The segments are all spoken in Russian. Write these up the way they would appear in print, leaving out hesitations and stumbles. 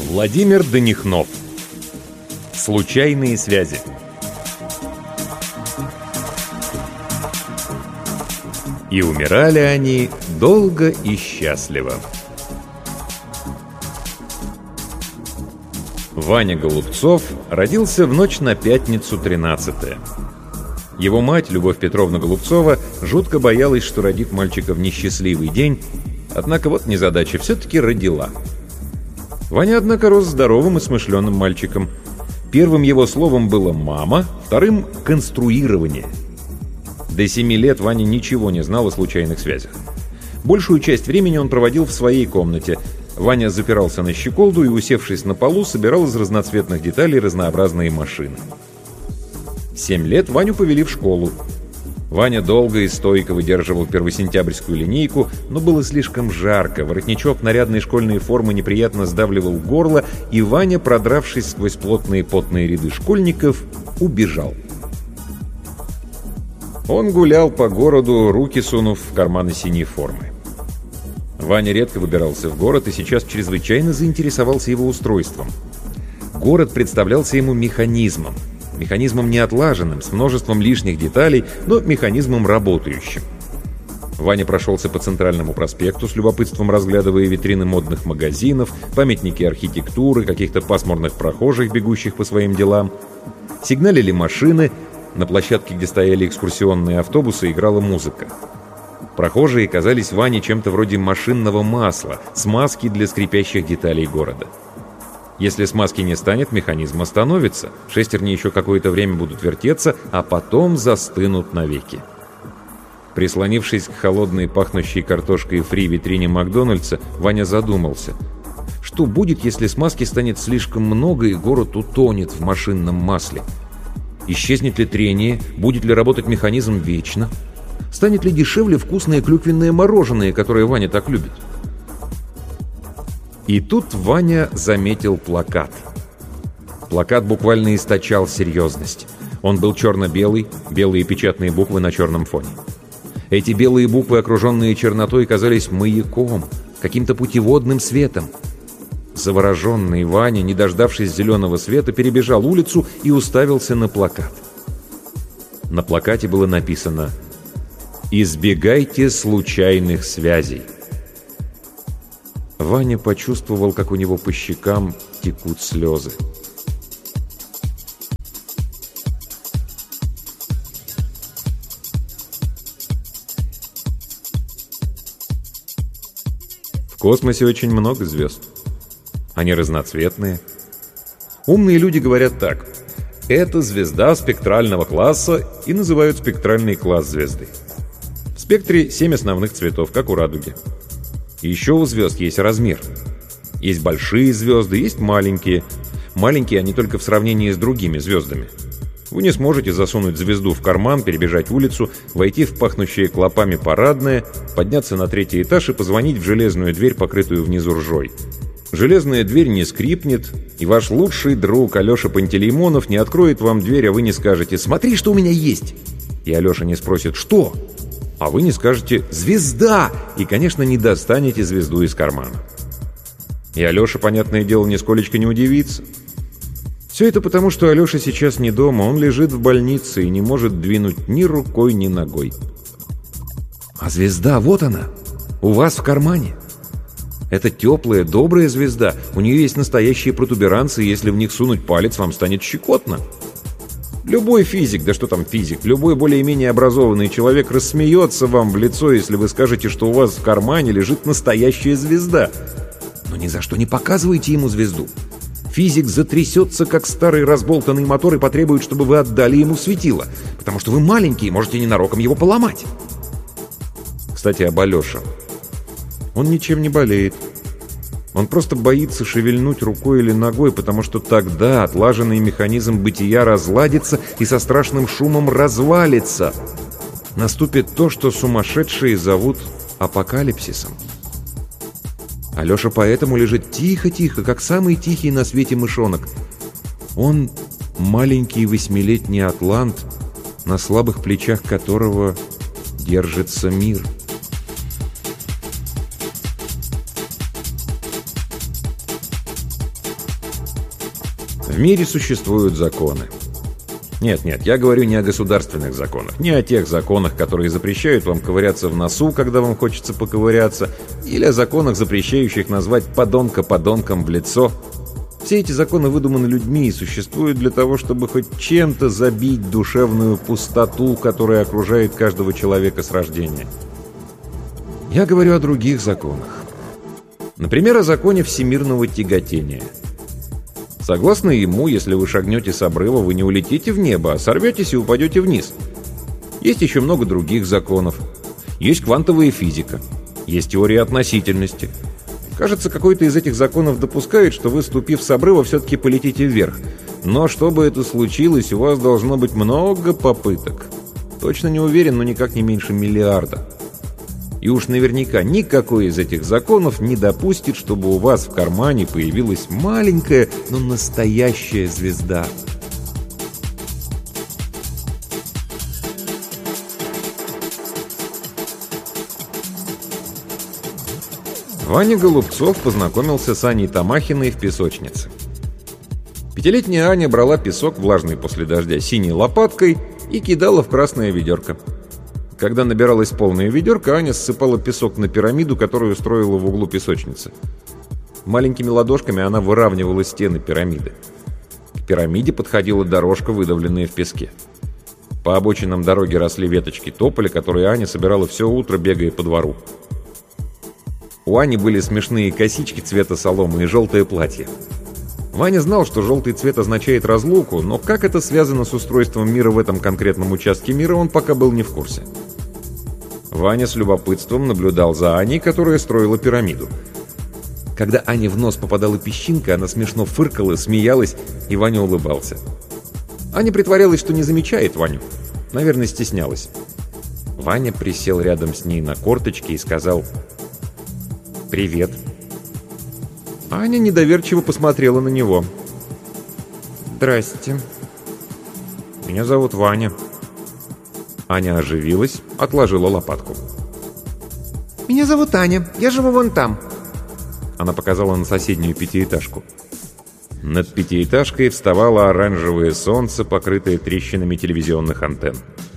Владимир Данихнов. Случайные связи. И умирали они долго и счастливо. Ваня Голубцов родился в ночь на пятницу 13-е. Его мать, Любовь Петровна Голубцова, жутко боялась, что родит мальчика в несчастливый день, однако вот незадача, все-таки родила. Ваня, однако, рос здоровым и смышленым мальчиком. Первым его словом было «мама», вторым — «конструирование». До 7 лет Ваня ничего не знал о случайных связях. Большую часть времени он проводил в своей комнате. Ваня запирался на щеколду и, усевшись на полу, собирал из разноцветных деталей разнообразные машины. В 7 лет Ваню повели в школу. Ваня долго и стойко выдерживал первосентябрьскую линейку, но было слишком жарко, воротничок нарядной школьной формы неприятно сдавливал горло, и Ваня, продравшись сквозь плотные потные ряды школьников, убежал. Он гулял по городу, руки сунув в карманы синей формы. Ваня редко выбирался в город и сейчас чрезвычайно заинтересовался его устройством. Город представлялся ему механизмом. Механизмом неотлаженным, с множеством лишних деталей, но механизмом работающим. Ваня прошелся по Центральному проспекту, с любопытством разглядывая витрины модных магазинов, памятники архитектуры, каких-то пасмурных прохожих, бегущих по своим делам. Сигналили машины, на площадке, где стояли экскурсионные автобусы, играла музыка. Прохожие казались Ване чем-то вроде машинного масла, смазки для скрипящих деталей города. Если смазки не станет, механизм остановится. Шестерни еще какое-то время будут вертеться, а потом застынут навеки. Прислонившись к холодной, пахнущей картошкой фри витрине Макдональдса, Ваня задумался. Что будет, если смазки станет слишком много и город утонет в машинном масле? Исчезнет ли трение? Будет ли работать механизм вечно? Станет ли дешевле вкусное клюквенное мороженое, которое Ваня так любит? И тут Ваня заметил плакат. Плакат буквально источал серьезность. Он был черно-белый, белые печатные буквы на черном фоне. Эти белые буквы, окруженные чернотой, казались маяком, каким-то путеводным светом. Завороженный Ваня, не дождавшись зеленого света, перебежал улицу и уставился на плакат. На плакате было написано «Избегайте случайных связей». Ваня почувствовал, как у него по щекам текут слезы. В космосе очень много звезд. Они разноцветные. Умные люди говорят так: это звезда спектрального класса, и называют спектральный класс звезды. В спектре 7 основных цветов, как у радуги. И еще у звезд есть размер. Есть большие звезды, есть маленькие. Маленькие они только в сравнении с другими звездами. Вы не сможете засунуть звезду в карман, перебежать улицу, войти в пахнущее клопами парадное, подняться на 3-й этаж и позвонить в железную дверь, покрытую внизу ржой. Железная дверь не скрипнет, и ваш лучший друг Алеша Пантелеймонов не откроет вам дверь, а вы не скажете «Смотри, что у меня есть!» И Алеша не спросит «Что?», а вы не скажете «Звезда!» и, конечно, не достанете звезду из кармана. И Алеша, понятное дело, нисколечко не удивится. Все это потому, что Алеша сейчас не дома, он лежит в больнице и не может двинуть ни рукой, ни ногой. А звезда, вот она, у вас в кармане. Это теплая, добрая звезда, у нее есть настоящие протуберанцы, и если в них сунуть палец, вам станет щекотно. Любой физик, да что там физик, любой более-менее образованный человек рассмеется вам в лицо, если вы скажете, что у вас в кармане лежит настоящая звезда. Но ни за что не показывайте ему звезду. Физик затрясется, как старый разболтанный мотор, и потребует, чтобы вы отдали ему светило, потому что вы маленький и можете ненароком его поломать. Кстати, об Алёше. Он ничем не болеет. Он просто боится шевельнуть рукой или ногой, потому что тогда отлаженный механизм бытия разладится и со страшным шумом развалится. Наступит то, что сумасшедшие зовут апокалипсисом. Алеша поэтому лежит тихо-тихо, как самый тихий на свете мышонок. Он маленький 8-летний атлант, на слабых плечах которого держится мир. В мире существуют законы. Нет, я говорю не о государственных законах, не о тех законах, которые запрещают вам ковыряться в носу, когда вам хочется поковыряться, или о законах, запрещающих назвать подонка подонком в лицо. Все эти законы выдуманы людьми и существуют для того, чтобы хоть чем-то забить душевную пустоту, которая окружает каждого человека с рождения. Я говорю о других законах. Например, о законе всемирного тяготения. Согласно ему, если вы шагнете с обрыва, вы не улетите в небо, а сорветесь и упадете вниз. Есть еще много других законов. Есть квантовая физика. Есть теория относительности. Кажется, какой-то из этих законов допускает, что вы, ступив с обрыва, все-таки полетите вверх. Но чтобы это случилось, у вас должно быть много попыток. Точно не уверен, но никак не меньше миллиарда. И уж наверняка никакой из этих законов не допустит, чтобы у вас в кармане появилась маленькая, но настоящая звезда. Ваня Голубцов познакомился с Аней Тамахиной в песочнице. Пятилетняя Аня брала песок, влажный после дождя, синей лопаткой и кидала в красное ведерко. Когда набиралось полное ведерко, Аня ссыпала песок на пирамиду, которую устроила в углу песочницы. Маленькими ладошками она выравнивала стены пирамиды. К пирамиде подходила дорожка, выдавленная в песке. По обочинам дороги росли веточки тополя, которые Аня собирала все утро, бегая по двору. У Ани были смешные косички цвета соломы и желтое платье. Ваня знал, что желтый цвет означает разлуку, но как это связано с устройством мира в этом конкретном участке мира, он пока был не в курсе. Ваня с любопытством наблюдал за Аней, которая строила пирамиду. Когда Ане в нос попадала песчинка, она смешно фыркала, смеялась, и Ваня улыбался. Аня притворялась, что не замечает Ваню. Наверное, стеснялась. Ваня присел рядом с ней на корточки и сказал: «Привет». Аня недоверчиво посмотрела на него. «Здрасте. Меня зовут Ваня». Аня оживилась, отложила лопатку. «Меня зовут Аня. Я живу вон там». Она показала на соседнюю пятиэтажку. Над пятиэтажкой вставало оранжевое солнце, покрытое трещинами телевизионных антенн.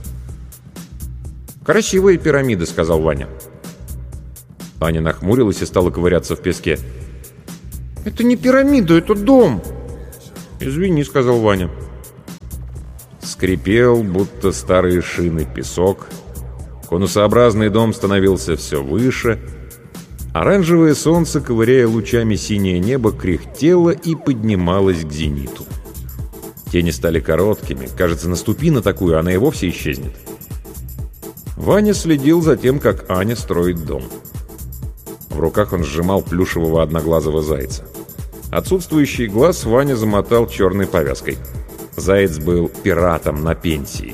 «Красивая пирамида», — сказал Ваня. Аня нахмурилась и стала ковыряться в песке. «Это не пирамида, это дом!» «Извини», — сказал Ваня. Скрипел, будто старые шины, песок. Конусообразный дом становился все выше. Оранжевое солнце, ковыряя лучами синее небо, кряхтело и поднималось к зениту. Тени стали короткими. Кажется, наступи на такую, она и вовсе исчезнет. Ваня следил за тем, как Аня строит дом. В руках он сжимал плюшевого одноглазого зайца. Отсутствующий глаз Ваня замотал черной повязкой. Заяц был пиратом на пенсии.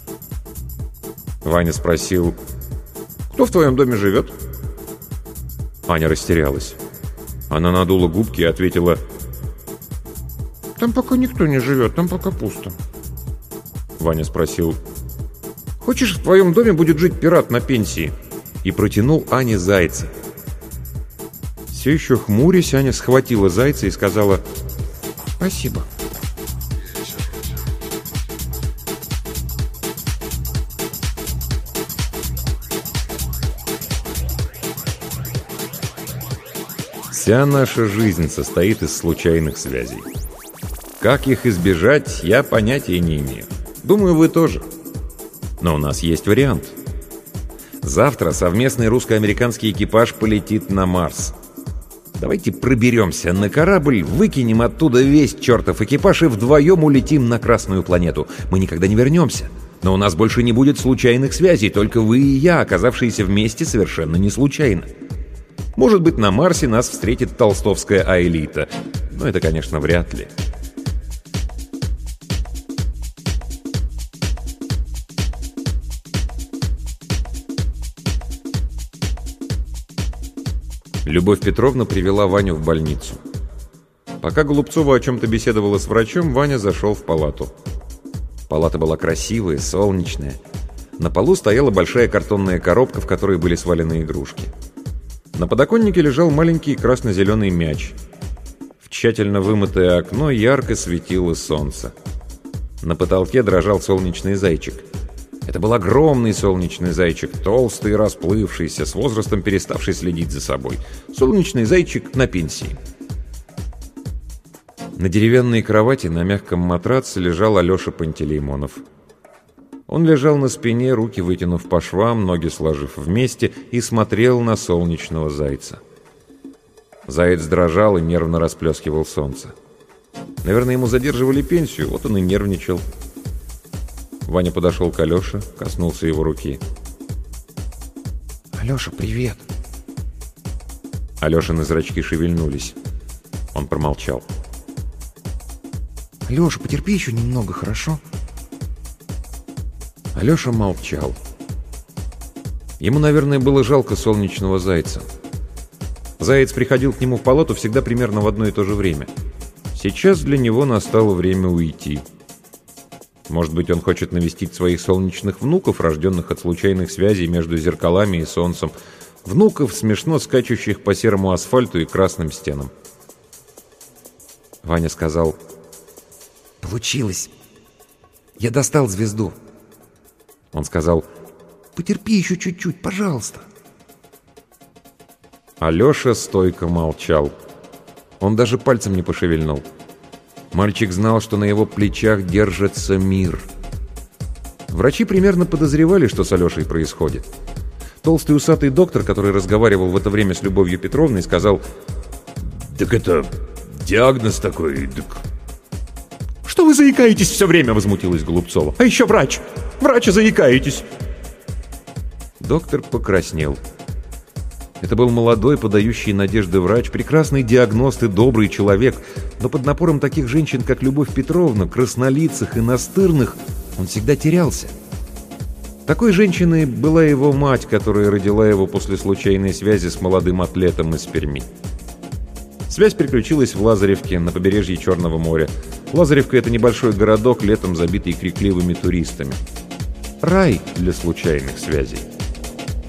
Ваня спросил: «Кто в твоем доме живет?» Аня растерялась. Она надула губки и ответила: «Там пока никто не живет, там пока пусто». Ваня спросил: «Хочешь, в твоем доме будет жить пират на пенсии?» И протянул Ане зайца. Все еще хмурясь, Аня схватила зайца и сказала: «Спасибо». Вся наша жизнь состоит из случайных связей. Как их избежать, я понятия не имею. Думаю, вы тоже. Но у нас есть вариант. Завтра совместный русско-американский экипаж полетит на Марс. Давайте проберемся на корабль, выкинем оттуда весь чертов экипаж и вдвоем улетим на Красную планету. Мы никогда не вернемся. Но у нас больше не будет случайных связей, только вы и я, оказавшиеся вместе совершенно не случайно. Может быть, на Марсе нас встретит толстовская аэлита. Но это, конечно, вряд ли. Любовь Петровна привела Ваню в больницу. Пока Голубцова о чем-то беседовала с врачом, Ваня зашел в палату. Палата была красивая, солнечная. На полу стояла большая картонная коробка, в которой были свалены игрушки. На подоконнике лежал маленький красно-зеленый мяч. В В тщательно вымытое окно ярко светило солнце. На потолке дрожал солнечный зайчик. Это был огромный солнечный зайчик, толстый и расплывшийся, с возрастом переставший следить за собой. Солнечный зайчик на пенсии. На деревянной кровати на мягком матраце лежал Алеша Пантелеймонов. Он лежал на спине, руки вытянув по швам, ноги сложив вместе, и смотрел на солнечного зайца. Заяц дрожал и нервно расплескивал солнце. Наверное, ему задерживали пенсию, вот он и нервничал. Ваня подошел к Алёше, коснулся его руки. «Алёша, привет!» Алёшины зрачки шевельнулись. Он промолчал. «Алёша, потерпи еще немного, хорошо?» Алёша молчал. Ему, наверное, было жалко солнечного зайца. Заяц приходил к нему в палату всегда примерно в одно и то же время. Сейчас для него настало время уйти. Может быть, он хочет навестить своих солнечных внуков, рожденных от случайных связей между зеркалами и солнцем. Внуков, смешно скачущих по серому асфальту и красным стенам. Ваня сказал: «Получилось. Я достал звезду». Он сказал: «Потерпи еще чуть-чуть, пожалуйста». Алеша стойко молчал. Он даже пальцем не пошевельнул. Мальчик знал, что на его плечах держится мир. Врачи примерно подозревали, что с Алешей происходит. Толстый усатый доктор, который разговаривал в это время с Любовью Петровной, сказал: «Так это диагноз такой, так...» «Что вы заикаетесь все время?» — возмутилась Голубцова. «А еще врач! Врача заикаетесь!» Доктор покраснел. Это был молодой, подающий надежды врач, прекрасный диагност и добрый человек, но под напором таких женщин, как Любовь Петровна, краснолицых и настырных, он всегда терялся. Такой женщиной была его мать, которая родила его после случайной связи с молодым атлетом из Перми. Связь приключилась в Лазаревке, на побережье Черного моря. Лазаревка — это небольшой городок, летом забитый крикливыми туристами. Рай для случайных связей.